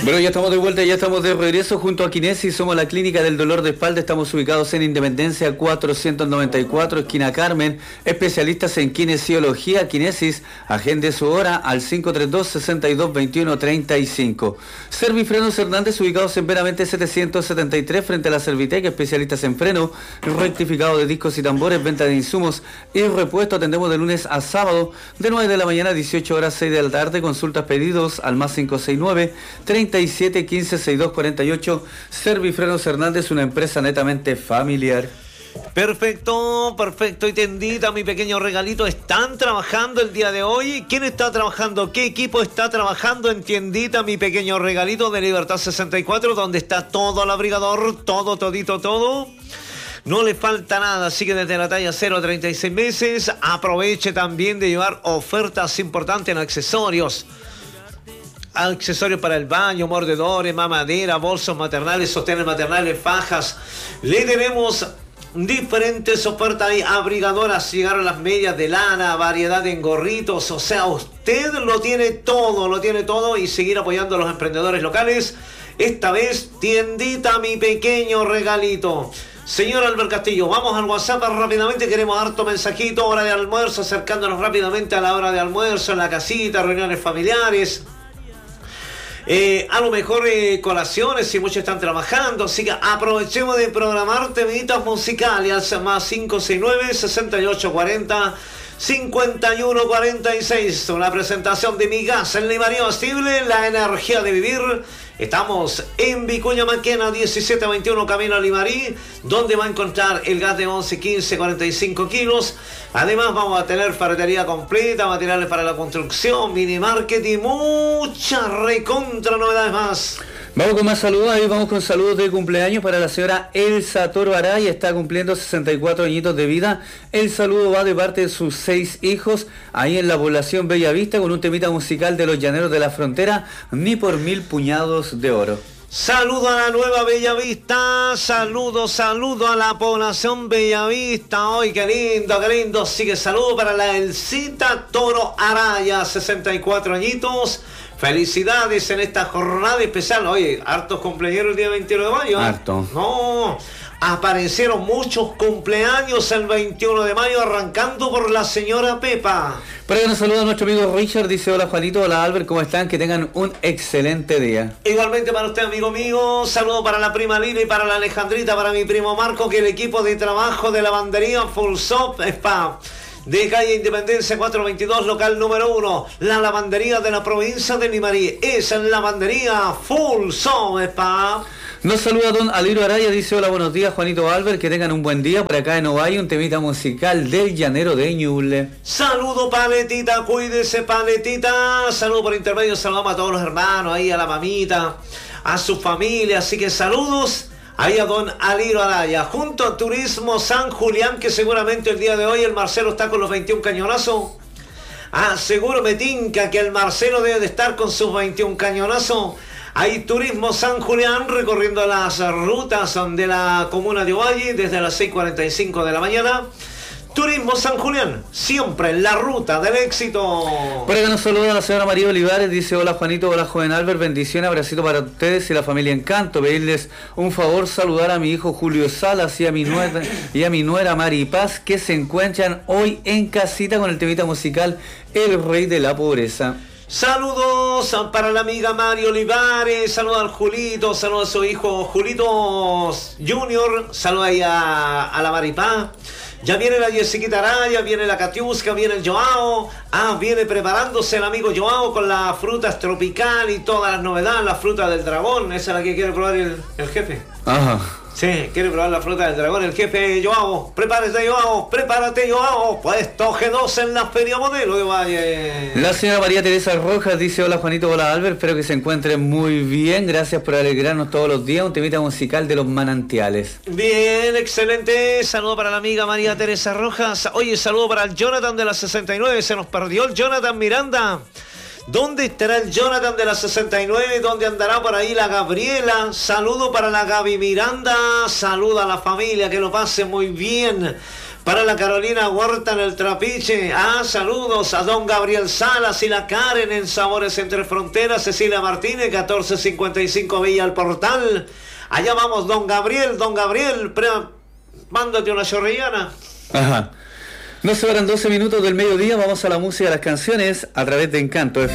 Bueno, ya estamos de vuelta, ya estamos de regreso junto a Kinesis. Somos la clínica del dolor de espalda. Estamos ubicados en Independencia 494, esquina Carmen. Especialistas en kinesiología. Kinesis, agende su hora al 532-6221-35. Servifrenos Hernández, ubicados en Veramente 773, frente a la Servitec. Especialistas en freno, rectificado de discos y tambores, venta de insumos y repuesto. Atendemos de lunes a sábado, de 9 de la mañana a 18 horas, 6 de la tarde. Consultas, pedidos al más 569 37 15 62 48. Servifrenos Hernández, una empresa netamente familiar. Perfecto, perfecto. Y Tiendita, mi pequeño regalito, ¿están trabajando el día de hoy? ¿Quién está trabajando? ¿Qué equipo está trabajando en Tiendita, mi pequeño regalito de Libertad 64, donde está todo el abrigador, todo? No le falta nada, así que desde la talla 0 a 36 meses, aproveche también de llevar ofertas importantes en accesorios para el baño, mordedores, mamadera, bolsos maternales, sostenes maternales, fajas. Le tenemos diferentes ofertas ahí, abrigadoras, llegaron las medias de lana, variedad de engorritos, o sea, usted lo tiene todo y seguir apoyando a los emprendedores locales. Esta vez, Tiendita, mi pequeño regalito. Señor Albert Castillo, vamos al WhatsApp rápidamente, queremos harto mensajito, hora de almuerzo, acercándonos rápidamente a la hora de almuerzo, en la casita, reuniones familiares. A lo mejor colaciones, si muchos están trabajando, así que aprovechemos de programar temitas musicales al más 569-6840-5146. Una presentación de Mi Gas en Limarí Astible, la energía de vivir. Estamos en Vicuña Maquena, 1721 camino a Limarí, donde va a encontrar el gas de 11, 15, 45 kilos. Además vamos a tener ferretería completa, materiales para la construcción, mini market y muchas recontra novedades más. Vamos con más saludos, ahí vamos con saludos de cumpleaños para la señora Elsa Toro Araya, está cumpliendo 64 añitos de vida. El saludo va de parte de sus 6 hijos, ahí en la población Bellavista, con un temita musical de los Llaneros de la Frontera, Ni por mil puñados de oro. Saludo a la nueva Bellavista, saludo a la población Bellavista. ¡Ay, qué lindo! Sigue saludo para la Elsita Toro Araya, 64 añitos. Felicidades en esta jornada especial. Oye, hartos cumpleaños el día 21 de mayo. Harto. No, aparecieron muchos cumpleaños el 21 de mayo, arrancando por la señora Pepa. Para que nos saluda nuestro amigo Richard, dice: hola Juanito, hola Albert, ¿cómo están? Que tengan un excelente día. Igualmente para usted, amigo mío, saludo para la prima Lina y para la Alejandrita, para mi primo Marco, que el equipo de trabajo de lavandería Full Shop Spa de calle Independencia 422, local número 1, la lavandería de la provincia de Limarí, es en lavandería Full Shop Spa. Nos saluda don Aliro Araya, dice: hola, buenos días Juanito Albert, que tengan un buen día. Por acá en Ovalle, un temita musical del Llanero de Ñuble. Saludo Paletita, cuídese Paletita, saludo por intermedio, saludamos a todos los hermanos, ahí a la mamita, a su familia, así que saludos ahí a don Aliro Araya, junto a Turismo San Julián, que seguramente el día de hoy el Marcelo está con los 21 cañonazos. Seguro me tinca que el Marcelo debe de estar con sus 21 cañonazos. Hay Turismo San Julián recorriendo las rutas de la comuna de Ovalle desde las 6:45 de la mañana. Turismo San Julián, siempre en la ruta del éxito. Por acá nos saluda la señora María Olivares, dice: hola Juanito, hola joven Albert, bendiciones, abracito para ustedes y la familia Encanto. Pedirles un favor, saludar a mi hijo Julio Salas y a mi nuera Mari Paz, que se encuentran hoy en casita con el temita musical El Rey de la Pobreza. Saludos para la amiga Mario Olivares, saludos al Julito, saludos a su hijo Julito Junior, saludos ahí a la Maripá. Ya viene la Jessiquita Araya, viene la Catiusca, viene el Joao. Viene preparándose el amigo Joao con las frutas tropical y todas las novedades, la fruta del dragón, esa es la que quiere probar el jefe. Ajá. Sí, quiere probar la fruta del dragón, el jefe Joao. Prepárate Joao, puesto G2 en la Feria Modelo de Valle. La señora María Teresa Rojas dice: hola Juanito, hola Albert, espero que se encuentren muy bien, gracias por alegrarnos todos los días, un temita musical de los manantiales. Bien, excelente, saludo para la amiga María Teresa Rojas. Oye, saludo para el Jonathan de la 69, se nos perdió el Jonathan Miranda. ¿Dónde estará el Jonathan de la 69? ¿Dónde andará por ahí la Gabriela? Saludo para la Gaby Miranda. Saluda a la familia, que lo pase muy bien. Para la Carolina Huerta en el Trapiche. Saludos a don Gabriel Salas y la Karen en Sabores Entre Fronteras. Cecilia Martínez, 1455 Villa al Portal. Allá vamos, don Gabriel, mándate una chorrillana. Ajá. No se van 12 minutos del mediodía, vamos a la música, a las canciones, a través de Encanto FM.